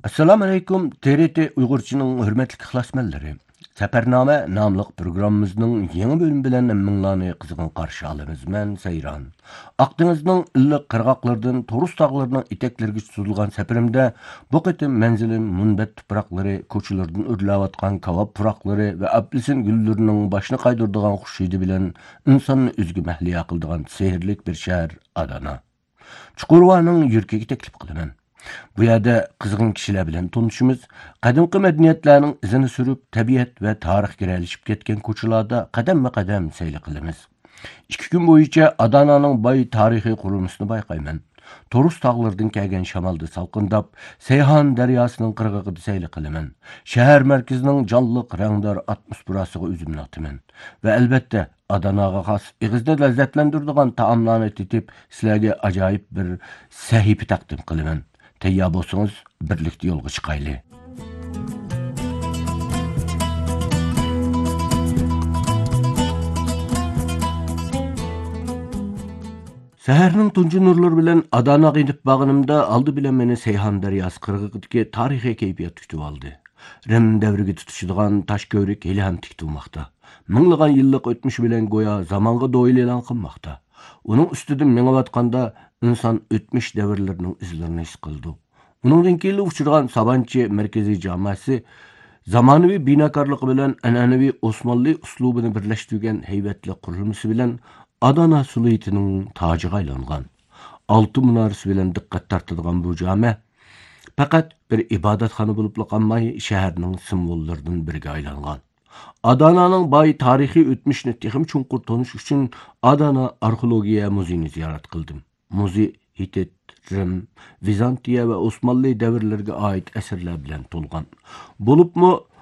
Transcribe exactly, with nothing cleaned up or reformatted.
Assalamu alaykum, T R T Uyg'urchining hurmatli ixlosmandlari. Safarnoma nomli programmamizning yangi bölümü bilan minglarni qizg'in qarshi olamiz. Men Sayran. Aqdengizning illiq qirg'oqlaridan Torus tog'larining etaklariga suzilgan safarimda bu qitim manzilim munbat tuproqlari, ko'chalardan o'rlayotgan kavob puroqlari va apelsin gullarining boshini qaydirdigan xush hidi bilan insonni o'ziga mahliyo qildigan sehrli bir shahar Adana. Chuqurvaning yurkiga taklif qilaman. Bu yerda qizg'in kishilar bilan tanishimiz, qadimgi madaniyatlarning izini surib, tabiat va tarixga ergashib ketgan ko'chalarda qadam-qadam sayl qilamiz. Ikki kun bo'yicha Adananing boy tarixiy qurilmasini bayqayman. Torus tog'laridan kelgan shamolda salqindab, Seyhan daryosining qirg'og'ida sayl qilaman. Shahar markazining jonliq rangdor atmosferasiga o'zimni otaman. Va albatta, Adanaga xos ig'izda lazzatlantiradigan taomlarni tetib, sizlarga ajoyib bir sahifa taqdim qilaman. Tayyor bo'lsangiz, birlikda yo'lga chiqaylik. Saharning tunji nurlari bilan Adanaga yetib borganimda oldi bilan meni Seyhan daryosi qirg'og'idagi tarixiy kayfiyat kutib oldi. Rim davriga tutishadigan tosh ko'rik hali ham tiktilmoqda. Minglagan yillik o'tmish bilan go'yo zamonga do'yil e'lon qilmoqda. Uning ustidan mengayotganda inson o'tmish davrlarining izlarini his qildi. Uningdan keyin uchirgan Sabanchi markaziy jamoasi zamonaviy binokorligi bilan an'anaviy Osmonli uslubini birlashtirgan haybatli qurilmasi bilan Adana suluyetining tojiga aylangan. Olti minorasi bilan diqqat tortadigan bu jami faqat bir ibodatxona bo'lib qolmay, shaharning simvollaridan biriga aylangan. Adana'ning boy tarixiy o'tmishini texim chunqur tonish uchun Adana arxeologiya muzeyini ziyorat qildim. Muzey Hitit, Rim, Vizantiya va Osmonli davrlariga oid asarlar bilan to'lgan. Bo'libmi